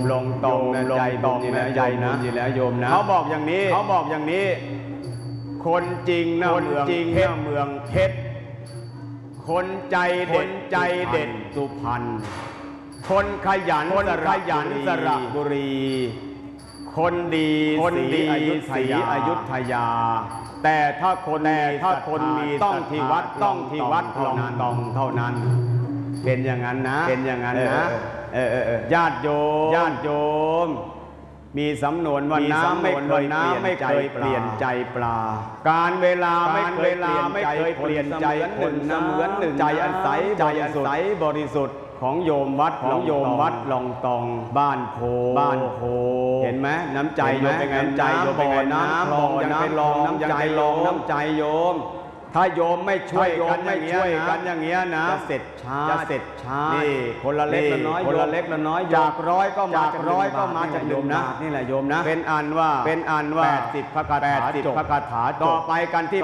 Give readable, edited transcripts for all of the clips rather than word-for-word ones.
ลงตรงใจตรงนี่แหละใหญ่นะนี่แหละโยมนะเขาบอกอย่างนี้คนจริงนะเมืองเพชรคนใจเด็ดสุพรรณคนขยันสระบุรีคนดีศรีอยุธยาแต่ถ้าคนมีต้องที่วัดลองตองเท่านั้นเป็นอย่างนั้นนะญาติโยมมีสำนวนว่าน้ำไม่เคยเปลี่ยนใจปลาการเวลาไม่เคยเปลี่ยนใจคนเหมือนหนึ่งใจอันใสบริสุทธิ์ของโยมวัดลองตองบ้านโพเห็นไหมน้ำใจโยมเป็นไงน้ำใจโยมเป็นไงน้ำบ่อยังไปลองน้ำใจโยมถ้าโยมไม่ช่วยกันอย่างเงี้ยนะจะเสร็จช้านี่คนละเล็กละน้อยจากร้อยก็มาจากโยมนะนี่แหละโยมนะเป็นอันว่า80 พระคาถาต่อไปกันที่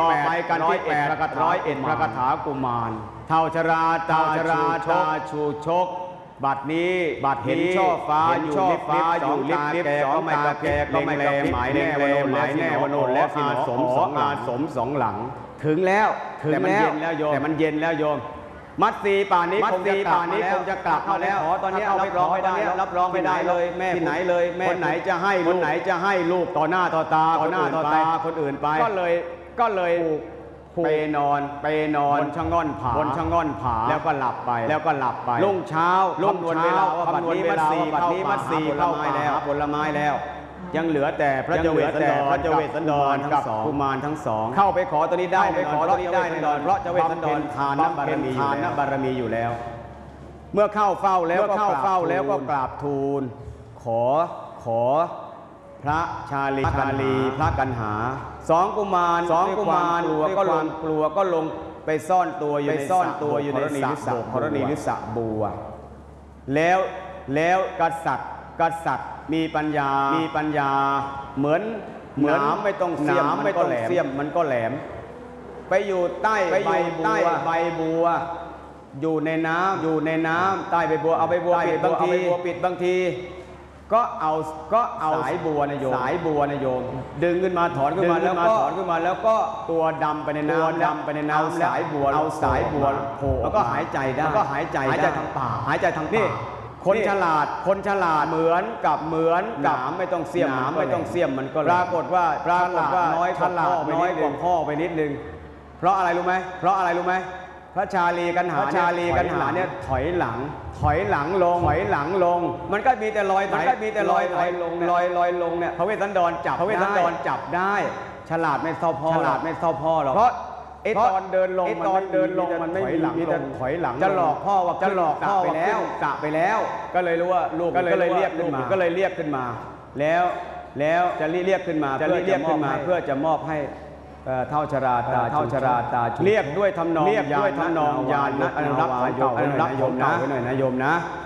8พระคาถากุมารเท่าชราตาชูชกบัดเห็นช่อฟ้าอยู่ลิบก็ไม่กระแกก็ไม่แลหมายแน่วันโน้นและอาสมสองหลังถึงแล้วแต่มันเย็นแล้วโยมมัดสีป่านนี้คงจะกลับมาแล้วตอนนี้รับรองไม่ได้เลยแม่ที่ไหนเลยแม่คนไหนจะให้ลูกต่อหน้าต่อตาคนอื่นไปก็เลยไปนอนบนชะง่อนผาแล้วก็หลับไปรุ่งเช้าคำนวณเวลาว่าบัดนี้มัดสีเข้าผลไม้แล้วยังเหลือแต่พระเจ้าเวสสันดรกับกุมารทั้งสองเข้าไปขอตัวนี้ได้เพราะเจ้าเวสสันดรทานบารมีอยู่แล้วเมื่อเข้าเฝ้าแล้วก็กราบทูลขอพระชาลีพระกันหาสองกุมารกลัวก็ลงไปซ่อนตัวอยู่ในสระธรณีหรือสระบัวแล้วกษัตริย์มีปัญญาเหมือนน้ำไม่ต้องเสียมมันก็แหลมไปอยู่ใต้ใบบัวอยู่ในน้ำใต้ใบบัวเอาใบบัวปิดบางทีก็เอาสายบัวนะโยมดึงขึ้นมาถอนขึ้นมาแล้วก็ตัวดำไปในน้ำเอาสายบัวโผล่แล้วก็หายใจทางปากนี่คนฉลาดเหมือนกับน้ำไม่ต้องเสียมมันก็ปรากฏว่าน้อยกว่าพ่อไปนิดนึงเพราะอะไรรู้ไหมพระชาลีกันหาเนี่ยถอยหลังลงมันก็มีแต่ลอยลงเนี่ยพระเวสสันดรจับได้ฉลาดไม่เท่าพ่อหรอกเพราะตอนเดินลงมันไม่มีมีแต่ถอยหลังจะหลอกพ่อว่ากะไปแล้วก็เลยรู้ว่าลูกก็เลยเรียกขึ้นมาแล้วจะเรียกขึ้นมาเพื่อจะมอบให้เท่าชราตาเรียกด้วยทำนองยานนะอนุรักษ์ของเก่าไว้หน่อยนะโยมนะ